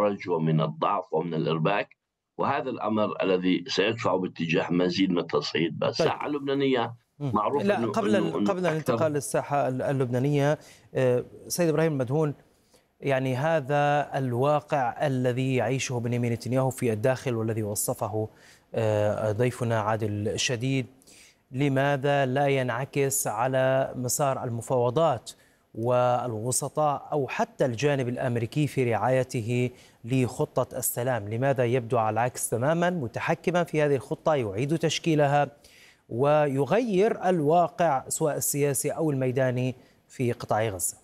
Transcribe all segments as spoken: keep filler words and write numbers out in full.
الحرج ومن الضعف ومن الإرباك، وهذا الأمر الذي سيدفع باتجاه مزيد من التصعيد. بس طيب. الساحة اللبنانية مم. معروف لا، أنه قبل أنه ال- أنه قبل أكثر. الانتقال للساحة ال- اللبنانية، آه، سيد إبراهيم المدهون، يعني هذا الواقع الذي يعيشه بنيامين نتنياهو في الداخل والذي وصفه آه، ضيفنا عادل الشديد، لماذا لا ينعكس على مسار المفاوضات والوسطاء أو حتى الجانب الأمريكي في رعايته لخطة السلام؟ لماذا يبدو على العكس تماما، متحكما في هذه الخطة، يعيد تشكيلها ويغير الواقع سواء السياسي أو الميداني في قطاع غزة؟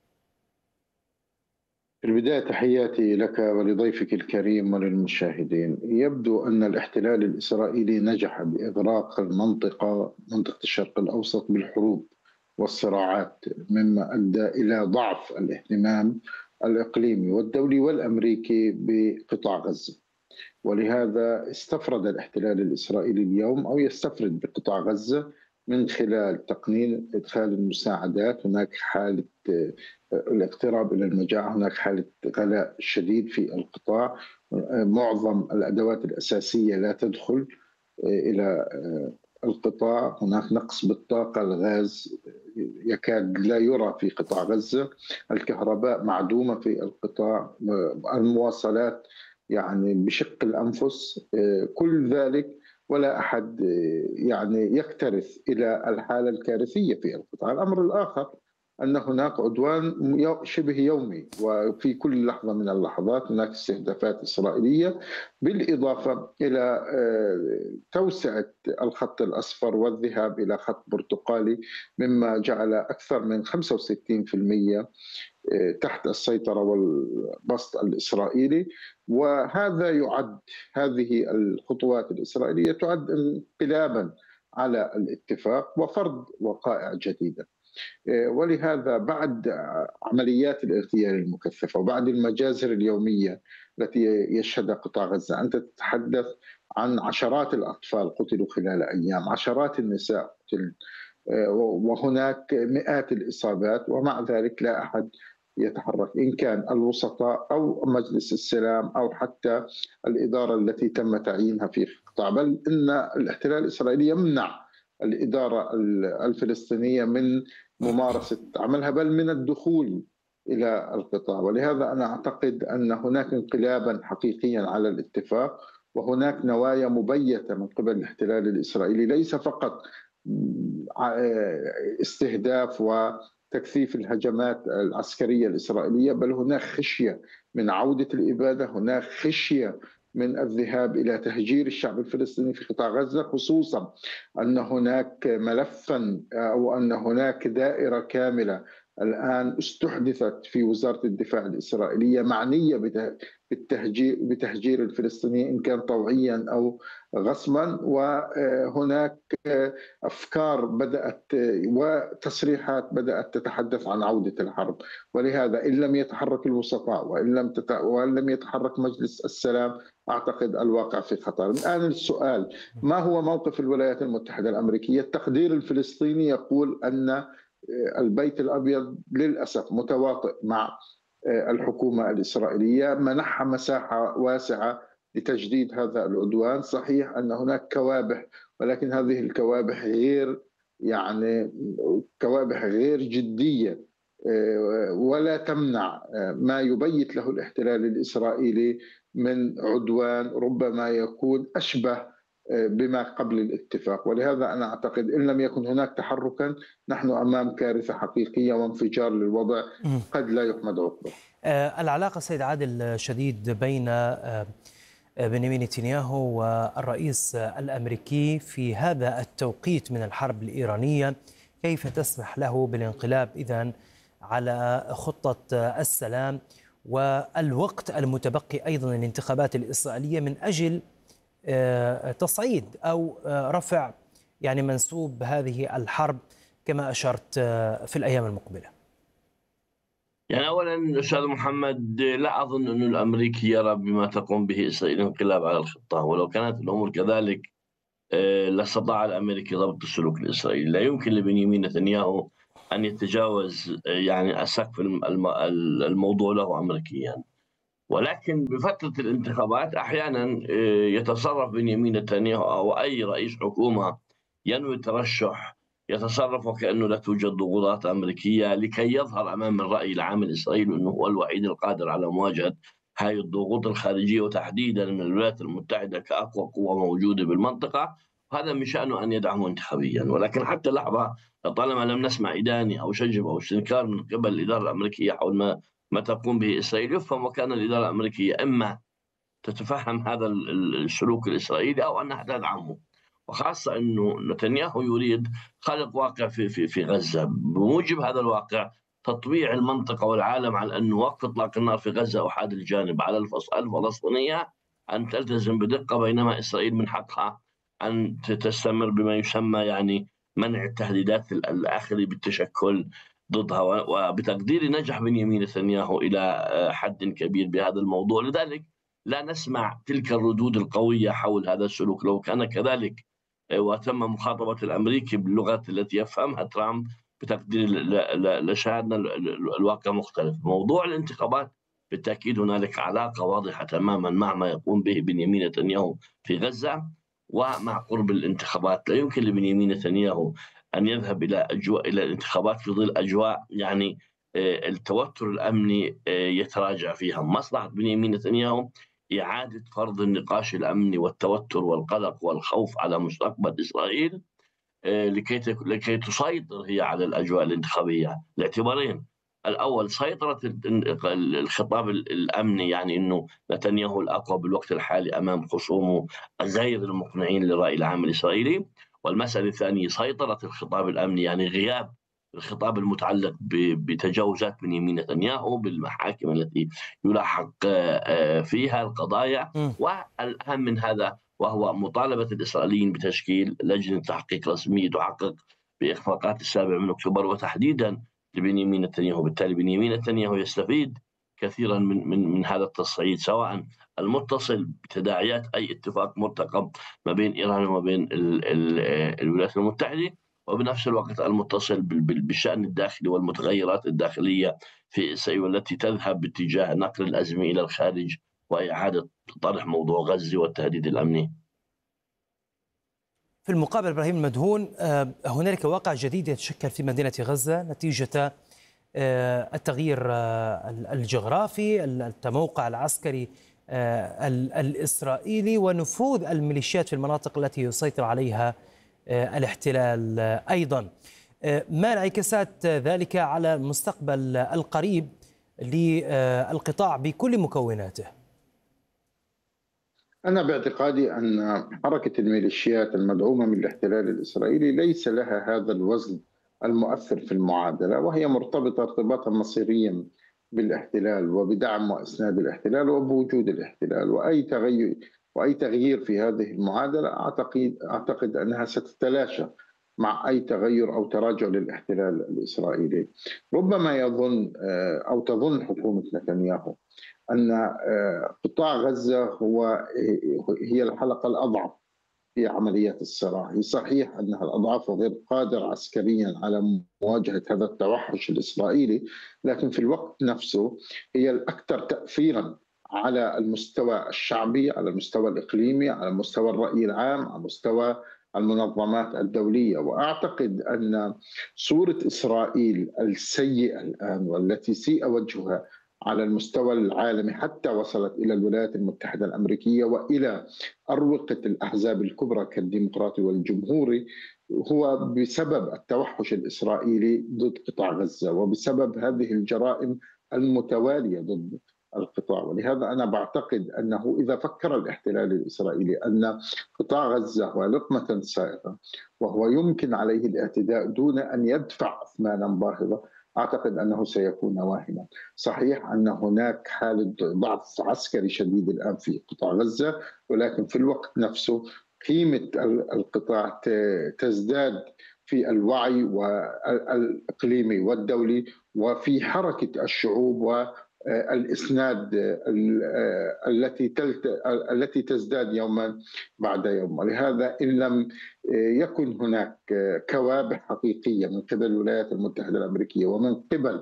في البداية تحياتي لك ولضيفك الكريم وللمشاهدين. يبدو أن الاحتلال الإسرائيلي نجح بإغراق المنطقة منطقة الشرق الأوسط بالحروب والصراعات، مما أدى إلى ضعف الاهتمام الإقليمي والدولي والأمريكي بقطاع غزة. ولهذا استفرد الاحتلال الإسرائيلي اليوم أو يستفرد بقطاع غزة من خلال تقنين إدخال المساعدات. هناك حالة الاقتراب إلى المجاعة، هناك حالة غلاء شديد في القطاع، معظم الأدوات الأساسية لا تدخل إلى القطاع، هناك نقص بالطاقة، الغاز يكاد لا يرى في قطاع غزة، الكهرباء معدومة في القطاع، المواصلات يعني بشق الأنفس، كل ذلك ولا أحد يعني يكترث إلى الحالة الكارثية في القطاع. الأمر الآخر أن هناك عدوان شبه يومي، وفي كل لحظة من اللحظات هناك استهدافات إسرائيلية، بالإضافة إلى توسعة الخط الأصفر والذهاب إلى خط برتقالي، مما جعل أكثر من خمسة وستين بالمئة تحت السيطرة والبسط الإسرائيلي. وهذا يعد، هذه الخطوات الإسرائيلية تعد انقلابا على الاتفاق وفرض وقائع جديدة. ولهذا بعد عمليات الاغتيال المكثفة وبعد المجازر اليومية التي يشهدها قطاع غزة، أنت تتحدث عن عشرات الأطفال قتلوا خلال أيام، عشرات النساء قتلوا، وهناك مئات الإصابات، ومع ذلك لا أحد يتحرك، إن كان الوسطاء أو مجلس السلام أو حتى الإدارة التي تم تعيينها في القطاع. بل إن الاحتلال الإسرائيلي يمنع الإدارة الفلسطينية من ممارسة عملها، بل من الدخول إلى القطاع. ولهذا أنا أعتقد أن هناك انقلابا حقيقيا على الاتفاق، وهناك نوايا مبيتة من قبل الاحتلال الإسرائيلي، ليس فقط استهداف وتكثيف الهجمات العسكرية الإسرائيلية، بل هناك خشية من عودة الإبادة، هناك خشية من الذهاب إلى تهجير الشعب الفلسطيني في قطاع غزة، خصوصا أن هناك ملفا أو أن هناك دائرة كاملة الآن استحدثت في وزارة الدفاع الإسرائيلية معنية بالتهجير بتهجير الفلسطينيين، إن كان طوعيا أو غصبا. وهناك أفكار بدأت وتصريحات بدأت تتحدث عن عودة الحرب. ولهذا إن لم يتحرك الوسطاء وإن لم تت... وإن لم يتحرك مجلس السلام، أعتقد الواقع في خطر. الآن السؤال: ما هو موقف الولايات المتحدة الأمريكية؟ التقدير الفلسطيني يقول أن البيت الأبيض للأسف متواطئ مع الحكومة الإسرائيلية، منحها مساحة واسعة لتجديد هذا العدوان. صحيح أن هناك كوابح، ولكن هذه الكوابح غير يعني كوابح غير جدية، ولا تمنع ما يبيت له الاحتلال الإسرائيلي من عدوان ربما يكون أشبه بما قبل الاتفاق. ولهذا أنا أعتقد إن لم يكن هناك تحركا، نحن أمام كارثة حقيقية وانفجار للوضع قد لا يحمد عقبه. العلاقة سيد عادل شديد بين بنيامين نتنياهو والرئيس الأمريكي في هذا التوقيت من الحرب الإيرانية، كيف تسمح له بالانقلاب إذن على خطة السلام والوقت المتبقي أيضا الانتخابات الإسرائيلية من أجل تصعيد أو رفع يعني منسوب هذه الحرب كما أشرت في الأيام المقبلة؟ يعني أولا أستاذ محمد، لا أظن أن الأمريكي يرى بما تقوم به إسرائيل انقلاب على الخطة، ولو كانت الأمور كذلك لاستطاع الأمريكي ضبط السلوك الإسرائيلي. لا يمكن لبنيامين نتنياهو أن يتجاوز يعني سقف الموضوع له أمريكيا. ولكن بفترة الانتخابات أحيانا يتصرف بنيامين نتنياهو أو أي رئيس حكومة ينوي الترشح، يتصرف وكأنه لا توجد ضغوطات أمريكية لكي يظهر أمام الرأي العام الإسرائيلي أنه هو الوحيد القادر على مواجهة هذه الضغوط الخارجية، وتحديدا من الولايات المتحدة كأقوى قوة موجودة بالمنطقة. هذا من شأنه أن يدعمه انتخابيا. ولكن حتى اللحظة طالما لم نسمع إدانة أو شجب أو استنكار من قبل الإدارة الأمريكية حول ما ما تقوم به إسرائيل، يفهم وكان الإدارة الأمريكية إما تتفهم هذا السلوك الإسرائيلي أو أنها تدعمه، وخاصة أنه نتنياهو يريد خلق واقع في, في, في غزة. بموجب هذا الواقع تطويع المنطقة والعالم على أنه وقف إطلاق النار في غزة أحاد الجانب على الفلسطينية أن تلتزم بدقة، بينما إسرائيل من حقها أن تستمر بما يسمى يعني منع التهديدات الآخرة بالتشكل ضدها. وبتقديري نجح بنيامين نتنياهو إلى حد كبير بهذا الموضوع، لذلك لا نسمع تلك الردود القوية حول هذا السلوك. لو كان كذلك وتم مخاطبة الأمريكي باللغة التي يفهمها ترامب بتقدير لشاهدنا الواقع مختلف. موضوع الانتخابات بالتأكيد هنالك علاقة واضحة تماما مع ما يقوم به بنيامين نتنياهو في غزة ومع قرب الانتخابات. لا يمكن لبنيامين نتنياهو أن يذهب إلى أجواء إلى الانتخابات في ظل أجواء يعني التوتر الأمني يتراجع فيها. مصلحة بنيامين نتنياهو إعادة فرض النقاش الأمني والتوتر والقلق والخوف على مستقبل إسرائيل لكي لكي تسيطر هي على الأجواء الانتخابية لاعتبارين: الأول سيطرة الخطاب الأمني، يعني أنه نتنياهو الأقوى بالوقت الحالي أمام خصومه غير المقنعين للرأي العام الإسرائيلي، والمسألة الثانية سيطرة الخطاب الأمني، يعني غياب الخطاب المتعلق بتجاوزات بنيامين نتنياهو بالمحاكم التي يلاحق فيها القضايا، والأهم من هذا وهو مطالبة الإسرائيليين بتشكيل لجنة تحقيق رسمية تحقق بإخفاقات السابع من أكتوبر وتحديدا لبنيامين نتنياهو. بالتالي بنيامين نتنياهو يستفيد كثيرا من من من هذا التصعيد، سواء المتصل بتداعيات أي اتفاق مرتقب ما بين إيران وما بين ال ال الولايات المتحدة، وبنفس الوقت المتصل بالشأن الداخلي والمتغيرات الداخلية في إسرائيل والتي تذهب باتجاه نقل الأزمة إلى الخارج وإعادة طرح موضوع غزة والتهديد الأمني. في المقابل إبراهيم المدهون، هنالك واقع جديد يتشكل في مدينة غزة نتيجة التغيير الجغرافي، التموقع العسكري الإسرائيلي، ونفوذ الميليشيات في المناطق التي يسيطر عليها الاحتلال أيضا. ما انعكاسات ذلك على المستقبل القريب للقطاع بكل مكوناته؟ أنا باعتقادي أن حركة الميليشيات المدعومة من الاحتلال الإسرائيلي ليس لها هذا الوزن المؤثر في المعادلة، وهي مرتبطة ارتباطا مصيريا بالاحتلال وبدعم وإسناد الاحتلال وبوجود الاحتلال، وأي تغير وأي تغيير في هذه المعادلة أعتقد أعتقد أنها ستتلاشى مع أي تغير أو تراجع للاحتلال الإسرائيلي. ربما يظن أو تظن حكومة نتنياهو أن قطاع غزة هو هي الحلقة الأضعف في عمليات الصراع. صحيح أنها الأضعف وغير قادر عسكريا على مواجهة هذا التوحش الإسرائيلي، لكن في الوقت نفسه هي الأكثر تأثيرا على المستوى الشعبي، على المستوى الإقليمي، على مستوى الرأي العام، على مستوى المنظمات الدولية. وأعتقد أن صورة إسرائيل السيئة الآن والتي سيء وجهها على المستوى العالمي حتى وصلت إلى الولايات المتحدة الأمريكية وإلى أروقة الأحزاب الكبرى كالديمقراطي والجمهوري هو بسبب التوحش الإسرائيلي ضد قطاع غزة وبسبب هذه الجرائم المتوالية ضد القطاع. ولهذا أنا بعتقد أنه إذا فكر الاحتلال الإسرائيلي أن قطاع غزة هو لقمة سائغة وهو يمكن عليه الاعتداء دون أن يدفع أثمانا باهظة، أعتقد أنه سيكون واهما. صحيح أن هناك حالة ضعف عسكري شديد الآن في قطاع غزة، ولكن في الوقت نفسه قيمة القطاع تزداد في الوعي الإقليمي والدولي وفي حركة الشعوب والإسناد التي التي تزداد يوما بعد يوم. ولهذا إن لم يكن هناك كوابح حقيقية من قبل الولايات المتحدة الأمريكية ومن قبل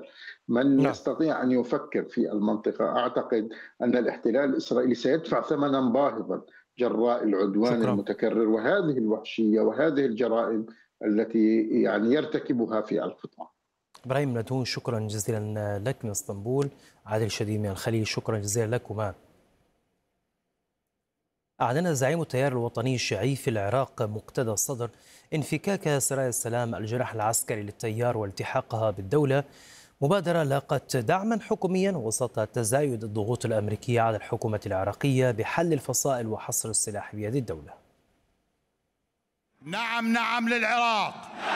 من نعم. يستطيع أن يفكر في المنطقة. أعتقد أن الاحتلال الإسرائيلي سيدفع ثمنا باهظا جراء العدوان شكرا. المتكرر وهذه الوحشية وهذه الجرائم التي يعني يرتكبها في القطاع. إبراهيم مدهون، شكرا جزيلا لك من اسطنبول. عادل شديد من الخليل، شكرا جزيلا لكما. أعلن زعيم التيار الوطني الشيعي في العراق مقتدى الصدر انفكاك سرايا السلام الجناح العسكري للتيار والتحاقها بالدولة، مبادرة لاقت دعما حكوميا وسط تزايد الضغوط الأمريكية على الحكومة العراقية بحل الفصائل وحصر السلاح بيد الدولة. نعم نعم للعراق.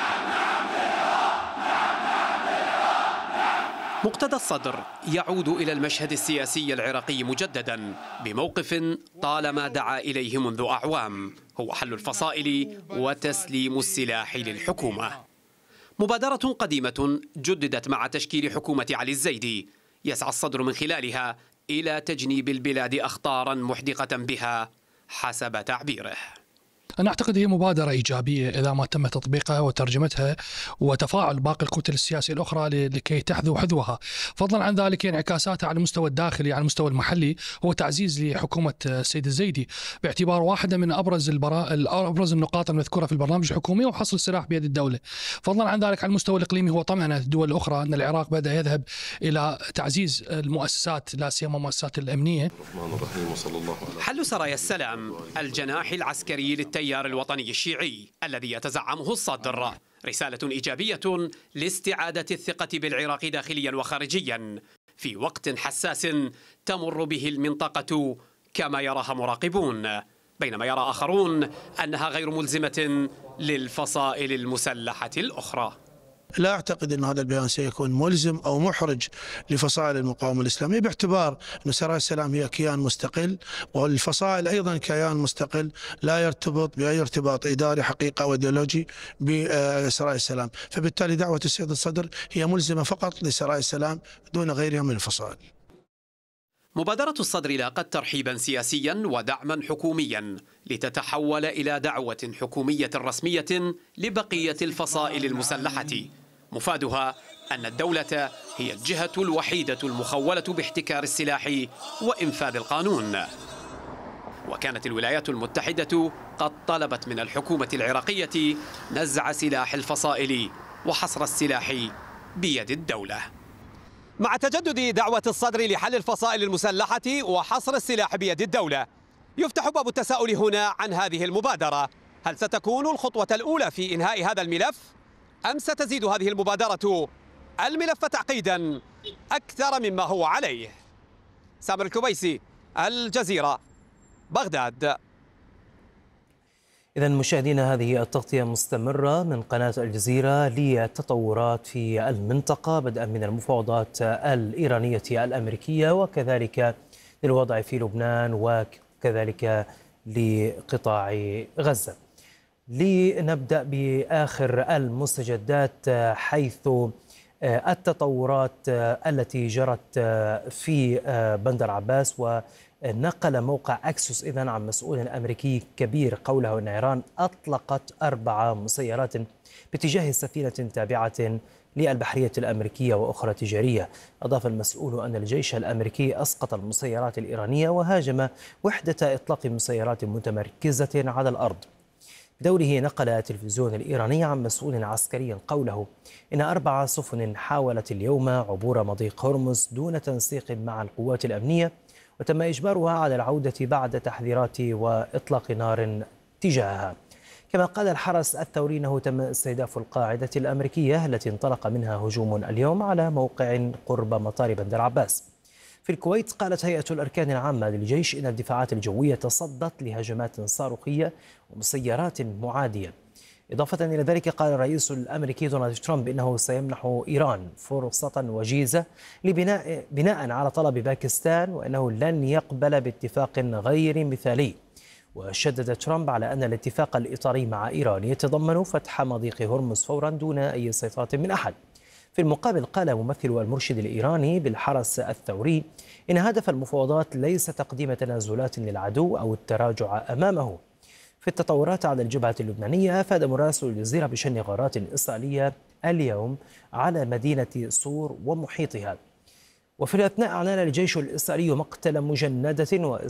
مقتدى الصدر يعود إلى المشهد السياسي العراقي مجددا بموقف طالما دعا إليه منذ أعوام، هو حل الفصائل وتسليم السلاح للحكومة. مبادرة قديمة جددت مع تشكيل حكومة علي الزيدي، يسعى الصدر من خلالها إلى تجنيب البلاد أخطارا محدقة بها حسب تعبيره. أنا أعتقد هي مبادرة إيجابية إذا ما تم تطبيقها وترجمتها وتفاعل باقي الكتل السياسية الأخرى لكي تحذو حذوها. فضلا عن ذلك انعكاساتها على المستوى الداخلي، على المستوى المحلي، هو تعزيز لحكومة السيد الزيدي باعتبار واحدة من أبرز البراء أبرز النقاط المذكورة في البرنامج الحكومي وحصر السلاح بيد الدولة. فضلا عن ذلك على المستوى الإقليمي هو طمأنة الدول الأخرى أن العراق بدأ يذهب إلى تعزيز المؤسسات لا سيما المؤسسات الأمنية. حل سرايا السلام الجناح العسكري للتيار الوطني الشيعي الذي يتزعمه الصدر رسالة إيجابية لاستعادة الثقة بالعراق داخليا وخارجيا في وقت حساس تمر به المنطقة كما يراها مراقبون، بينما يرى آخرون أنها غير ملزمة للفصائل المسلحة الأخرى. لا أعتقد أن هذا البيان سيكون ملزم أو محرج لفصائل المقاومة الإسلامية، باعتبار أن سرايا السلام هي كيان مستقل والفصائل أيضا كيان مستقل لا يرتبط بأي ارتباط إداري حقيقة وإيديولوجي بسرايا السلام، فبالتالي دعوة السيد الصدر هي ملزمة فقط لسرايا السلام دون غيرها من الفصائل. مبادرة الصدر لاقت ترحيبا سياسيا ودعما حكوميا لتتحول إلى دعوة حكومية رسمية لبقية الفصائل المسلحة، مفادها أن الدولة هي الجهة الوحيدة المخولة باحتكار السلاح وإنفاذ القانون. وكانت الولايات المتحدة قد طلبت من الحكومة العراقية نزع سلاح الفصائل وحصر السلاح بيد الدولة. مع تجدد دعوة الصدر لحل الفصائل المسلحة وحصر السلاح بيد الدولة، يفتح باب التساؤل هنا عن هذه المبادرة. هل ستكون الخطوة الأولى في إنهاء هذا الملف؟ أم ستزيد هذه المبادرة الملف تعقيدا أكثر مما هو عليه؟ سامر الكويسي، الجزيرة، بغداد. إذا مشاهدينا، هذه التغطية مستمرة من قناة الجزيرة للتطورات في المنطقة، بدءا من المفاوضات الإيرانية الأمريكية وكذلك للوضع في لبنان وكذلك لقطاع غزة. لنبدأ بآخر المستجدات، حيث التطورات التي جرت في بندر عباس، ونقل موقع أكسوس إذن عن مسؤول أمريكي كبير قوله أن إيران أطلقت أربع مسيرات باتجاه سفينة تابعة للبحرية الأمريكية وأخرى تجارية. أضاف المسؤول أن الجيش الأمريكي أسقط المسيرات الإيرانية وهاجم وحدة إطلاق مسيرات متمركزة على الأرض. بدوره نقل التلفزيون الإيراني عن مسؤول عسكري قوله إن أربع سفن حاولت اليوم عبور مضيق هرمز دون تنسيق مع القوات الأمنية، وتم إجبارها على العودة بعد تحذيرات وإطلاق نار تجاهها. كما قال الحرس الثوري أنه تم استهداف القاعدة الأمريكية التي انطلق منها هجوم اليوم على موقع قرب مطار بندر عباس. في الكويت قالت هيئة الأركان العامة للجيش إن الدفاعات الجوية تصدت لهجمات صاروخية ومسيرات معادية. إضافة إلى ذلك قال الرئيس الأمريكي دونالد ترامب إنه سيمنح إيران فرصة وجيزة لبناء بناء على طلب باكستان، وأنه لن يقبل باتفاق غير مثالي. وشدد ترامب على أن الاتفاق الإطاري مع إيران يتضمن فتح مضيق هرمز فورا دون أي سيطرة من أحد. في المقابل قال ممثل المرشد الإيراني بالحرس الثوري إن هدف المفاوضات ليس تقديم تنازلات للعدو أو التراجع أمامه. في التطورات على الجبهة اللبنانية، أفاد مراسل الجزيرة بشن غارات إسرائيلية اليوم على مدينة صور ومحيطها. وفي الأثناء أعلن الجيش الإسرائيلي مقتل مجندة